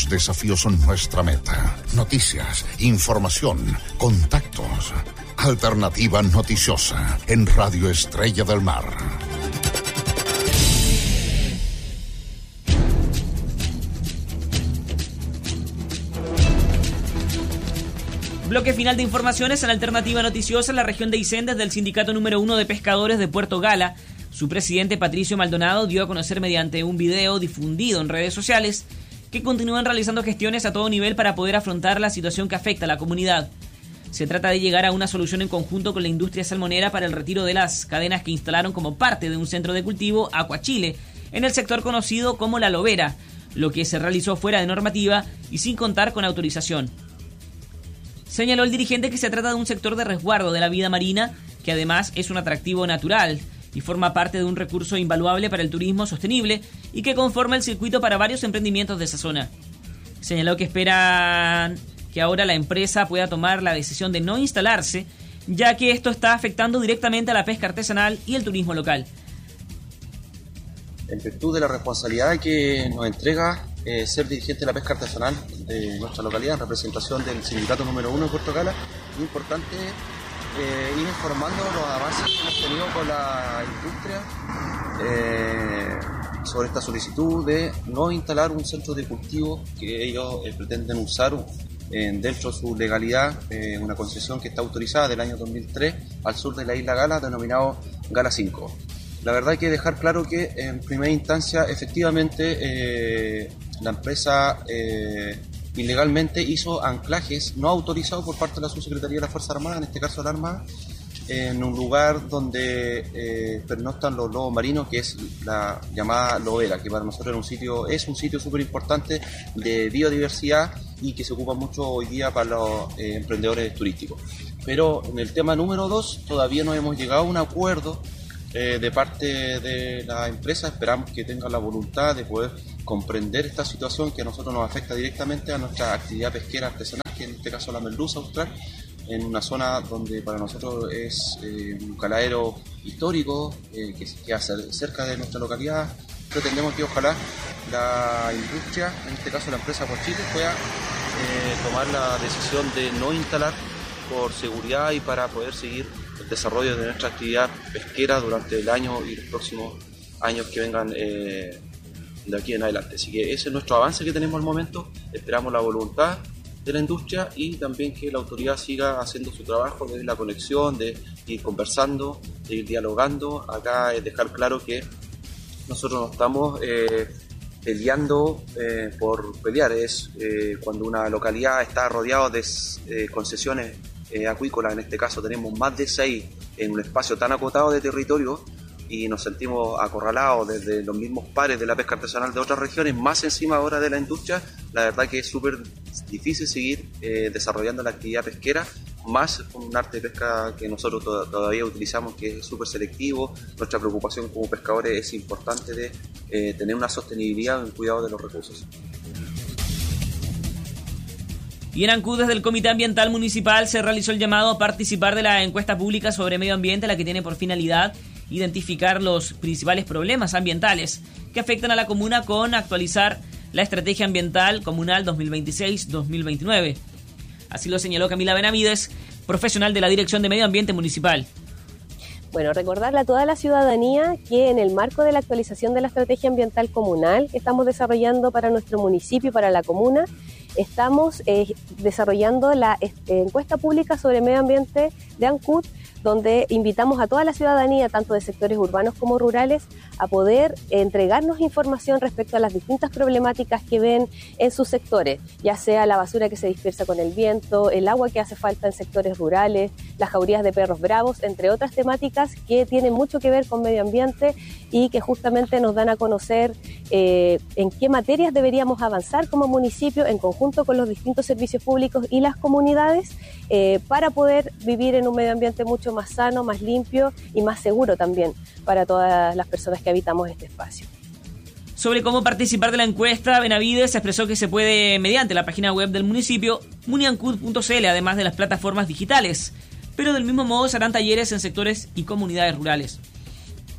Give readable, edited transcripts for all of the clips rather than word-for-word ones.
Los desafíos son nuestra meta. Noticias, información, contactos. Alternativa Noticiosa en Radio Estrella del Mar. Bloque final de informaciones en Alternativa Noticiosa en la región de Aysén desde el sindicato número 1 de pescadores de Puerto Gala. Su presidente Patricio Maldonado dio a conocer mediante un video difundido en redes sociales que continúan realizando gestiones a todo nivel para poder afrontar la situación que afecta a la comunidad. Se trata de llegar a una solución en conjunto con la industria salmonera para el retiro de las cadenas que instalaron como parte de un centro de cultivo Acuachile en el sector conocido como La Lobera, lo que se realizó fuera de normativa y sin contar con autorización. Señaló el dirigente que se trata de un sector de resguardo de la vida marina que además es un atractivo natural y forma parte de un recurso invaluable para el turismo sostenible y que conforma el circuito para varios emprendimientos de esa zona. Señaló que esperan que ahora la empresa pueda tomar la decisión de no instalarse, ya que esto está afectando directamente a la pesca artesanal y el turismo local. En virtud de la responsabilidad que nos entrega ser dirigente de la pesca artesanal de nuestra localidad, en representación del sindicato número 1 de Puerto Gala, es importante ir informando los avances que hemos tenido con la industria sobre esta solicitud de no instalar un centro de cultivo que ellos pretenden usar dentro de su legalidad, una concesión que está autorizada del año 2003 al sur de la isla Gala, denominado Gala 5. La verdad hay que dejar claro que en primera instancia efectivamente la empresa ilegalmente hizo anclajes no autorizados por parte de la Subsecretaría de la Fuerza Armada, en este caso la Armada, en un lugar donde pernoctan los lobos marinos, que es la llamada Lobera, que para nosotros es un sitio súper importante de biodiversidad y que se ocupa mucho hoy día para los emprendedores turísticos. Pero en el tema número 2 todavía no hemos llegado a un acuerdo de parte de la empresa. Esperamos que tengan la voluntad de poder comprender esta situación que a nosotros nos afecta directamente a nuestra actividad pesquera artesanal, que en este caso la merluza austral, en una zona donde para nosotros es un caladero histórico que se queda cerca de nuestra localidad. Pretendemos que ojalá la industria, en este caso la empresa Acuachile, pueda tomar la decisión de no instalar por seguridad y para poder seguir el desarrollo de nuestra actividad pesquera durante el año y los próximos años que vengan de aquí en adelante. Así que ese es nuestro avance que tenemos al momento. Esperamos la voluntad de la industria y también que la autoridad siga haciendo su trabajo de la conexión, de ir conversando, de ir dialogando. Acá es dejar claro que nosotros no estamos peleando por pelear, es cuando una localidad está rodeada de concesiones acuícolas. En este caso tenemos más de 6 en un espacio tan acotado de territorio y nos sentimos acorralados desde los mismos pares de la pesca artesanal de otras regiones, más encima ahora de la industria. La verdad que es súper difícil seguir desarrollando la actividad pesquera, más con un arte de pesca que nosotros todavía utilizamos, que es súper selectivo. Nuestra preocupación como pescadores es importante de tener una sostenibilidad en el cuidado de los recursos. Y en Ancud, desde el Comité Ambiental Municipal, se realizó el llamado a participar de la encuesta pública sobre medio ambiente, la que tiene por finalidad identificar los principales problemas ambientales que afectan a la comuna con actualizar la Estrategia Ambiental Comunal 2026-2029. Así lo señaló Camila Benavides, profesional de la Dirección de Medio Ambiente Municipal. Bueno, recordarle a toda la ciudadanía que en el marco de la actualización de la Estrategia Ambiental Comunal que estamos desarrollando para nuestro municipio y para la comuna, estamos desarrollando la encuesta pública sobre medio ambiente de Ancud, donde invitamos a toda la ciudadanía, tanto de sectores urbanos como rurales, a poder entregarnos información respecto a las distintas problemáticas que ven en sus sectores, ya sea la basura que se dispersa con el viento, el agua que hace falta en sectores rurales, las jaurías de perros bravos, entre otras temáticas que tienen mucho que ver con medio ambiente y que justamente nos dan a conocer en qué materias deberíamos avanzar como municipio en conjunto con los distintos servicios públicos y las comunidades para poder vivir en un medio ambiente mucho más sano, más limpio y más seguro también para todas las personas que habitamos este espacio. Sobre cómo participar de la encuesta, Benavides expresó que se puede mediante la página web del municipio, muniancud.cl, además de las plataformas digitales, pero del mismo modo se harán talleres en sectores y comunidades rurales.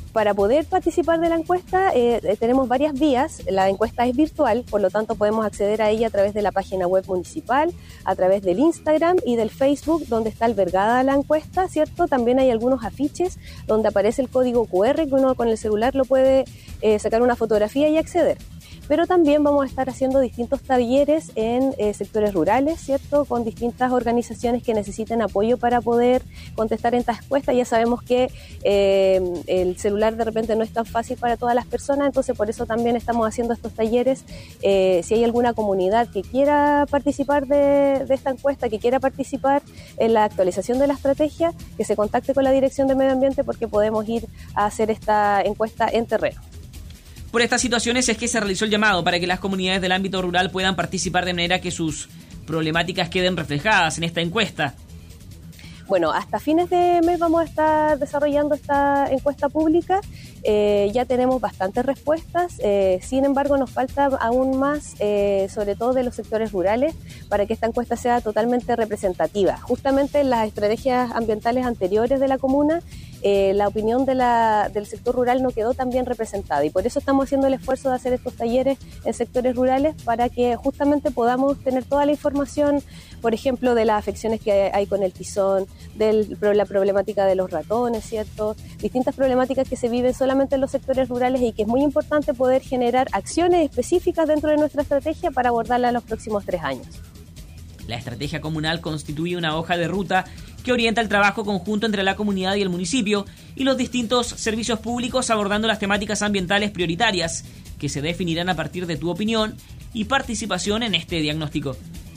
Para poder participar de la encuesta tenemos varias vías. La encuesta es virtual, por lo tanto podemos acceder a ella a través de la página web municipal, a través del Instagram y del Facebook, donde está albergada la encuesta, ¿cierto? También hay algunos afiches donde aparece el código QR que uno con el celular lo puede sacar una fotografía y acceder. Pero también vamos a estar haciendo distintos talleres en sectores rurales, ¿cierto? Con distintas organizaciones que necesiten apoyo para poder contestar en estas encuestas. Ya sabemos que el celular de repente no es tan fácil para todas las personas, entonces por eso también estamos haciendo estos talleres. Si hay alguna comunidad que quiera participar de esta encuesta, que quiera participar en la actualización de la estrategia, que se contacte con la Dirección de Medio Ambiente porque podemos ir a hacer esta encuesta en terreno. Por estas situaciones es que se realizó el llamado para que las comunidades del ámbito rural puedan participar de manera que sus problemáticas queden reflejadas en esta encuesta. Bueno, hasta fines de mes vamos a estar desarrollando esta encuesta pública. Ya tenemos bastantes respuestas, sin embargo nos falta aún más, sobre todo de los sectores rurales, para que esta encuesta sea totalmente representativa. Justamente en las estrategias ambientales anteriores de la comuna, la opinión del sector rural no quedó tan bien representada y por eso estamos haciendo el esfuerzo de hacer estos talleres en sectores rurales para que justamente podamos tener toda la información, por ejemplo, de las afecciones que hay con el tizón, de la problemática de los ratones, ¿cierto? Distintas problemáticas que se viven solamente en los sectores rurales y que es muy importante poder generar acciones específicas dentro de nuestra estrategia para abordarla en los próximos 3 años. La estrategia comunal constituye una hoja de ruta que orienta el trabajo conjunto entre la comunidad y el municipio y los distintos servicios públicos abordando las temáticas ambientales prioritarias que se definirán a partir de tu opinión y participación en este diagnóstico.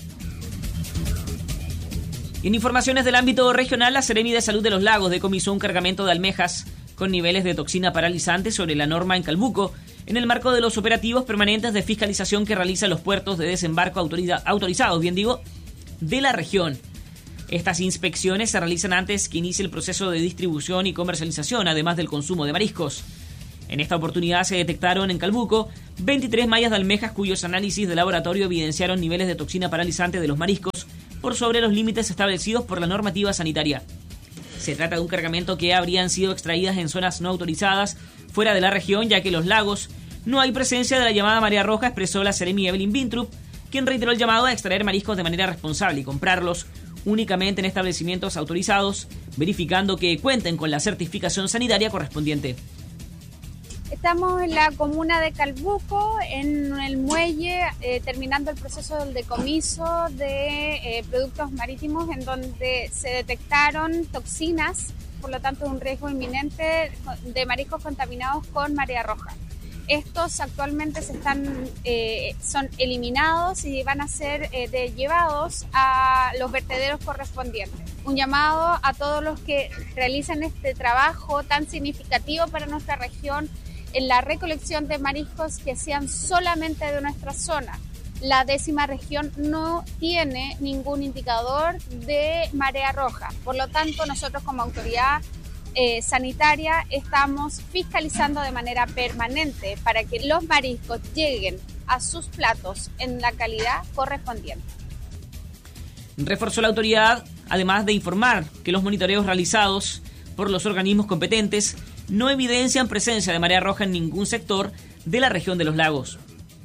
En informaciones del ámbito regional, la Seremi de Salud de los Lagos decomisó un cargamento de almejas con niveles de toxina paralizante sobre la norma en Calbuco, en el marco de los operativos permanentes de fiscalización que realizan los puertos de desembarco autorizados, de la región. Estas inspecciones se realizan antes que inicie el proceso de distribución y comercialización, además del consumo de mariscos. En esta oportunidad se detectaron en Calbuco 23 mallas de almejas cuyos análisis de laboratorio evidenciaron niveles de toxina paralizante de los mariscos por sobre los límites establecidos por la normativa sanitaria. Se trata de un cargamento que habrían sido extraídas en zonas no autorizadas fuera de la región, ya que en los lagos no hay presencia de la llamada marea roja, expresó la Seremi Evelyn Bintrup, quien reiteró el llamado a extraer mariscos de manera responsable y comprarlos únicamente en establecimientos autorizados, verificando que cuenten con la certificación sanitaria correspondiente. Estamos en la comuna de Calbuco, en el muelle, terminando el proceso del decomiso de productos marítimos en donde se detectaron toxinas, por lo tanto un riesgo inminente de mariscos contaminados con marea roja. Estos actualmente son eliminados y van a ser llevados a los vertederos correspondientes. Un llamado a todos los que realizan este trabajo tan significativo para nuestra región en la recolección de mariscos que sean solamente de nuestra zona. La 10ª región no tiene ningún indicador de marea roja. Por lo tanto, nosotros como autoridad sanitaria estamos fiscalizando de manera permanente para que los mariscos lleguen a sus platos en la calidad correspondiente. Reforzó la autoridad, además de informar que los monitoreos realizados por los organismos competentes no evidencian presencia de marea roja en ningún sector de la región de los lagos.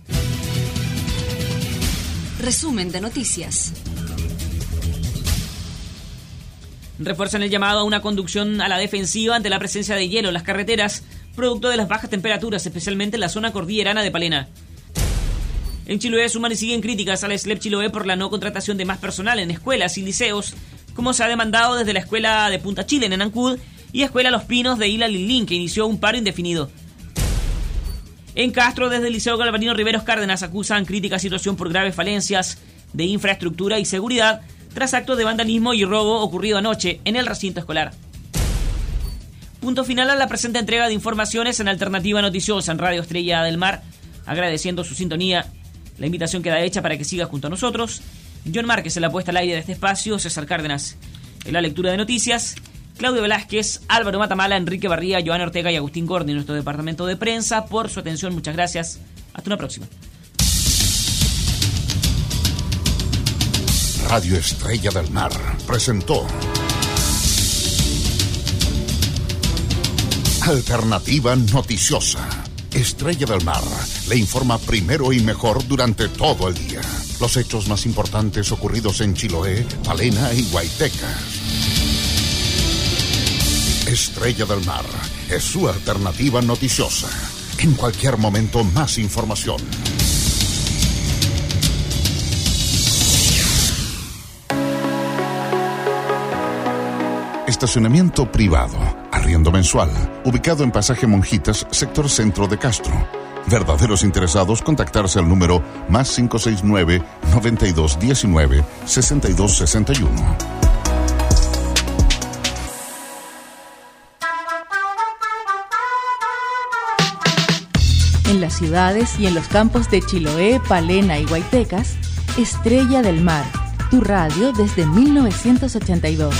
Resumen de noticias. Refuerzan el llamado a una conducción a la defensiva ante la presencia de hielo en las carreteras, producto de las bajas temperaturas, especialmente en la zona cordillerana de Palena. En Chiloé suman y siguen críticas a la SLEP Chiloé por la no contratación de más personal en escuelas y liceos, como se ha demandado desde la Escuela de Punta Chile en Ancud y Escuela Los Pinos de Isla Lilín, que inició un paro indefinido. En Castro, desde el Liceo Galvarino Riveros Cárdenas acusan crítica situación por graves falencias de infraestructura y seguridad tras actos de vandalismo y robo ocurrido anoche en el recinto escolar. Punto final a la presente entrega de informaciones en Alternativa Noticiosa en Radio Estrella del Mar, agradeciendo su sintonía. La invitación queda hecha para que siga junto a nosotros. John Márquez en la puesta al aire de este espacio, César Cárdenas en la lectura de noticias, Claudio Velázquez, Álvaro Matamala, Enrique Barría, Joana Ortega y Agustín Gordi en nuestro departamento de prensa. Por su atención, muchas gracias. Hasta una próxima. Radio Estrella del Mar presentó Alternativa noticiosa. Estrella del Mar le informa primero y mejor durante todo el día. Los hechos más importantes ocurridos en Chiloé, Palena y Guaitecas. Estrella del Mar es su alternativa noticiosa. En cualquier momento, más información. Estacionamiento privado, arriendo mensual, ubicado en Pasaje Monjitas, sector centro de Castro. Verdaderos interesados, contactarse al número +569 9219 6261. En las ciudades y en los campos de Chiloé, Palena y Guaitecas, Estrella del Mar, tu radio desde 1982.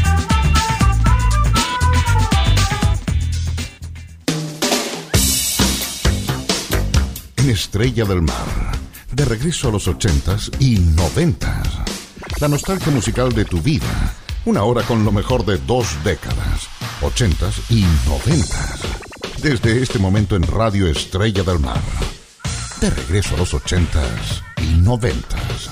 En Estrella del Mar, de regreso a los 80s y 90s. La nostalgia musical de tu vida. Una hora con lo mejor de 2 décadas, 80s y 90s. Desde este momento en Radio Estrella del Mar. De regreso a los 80s y 90s.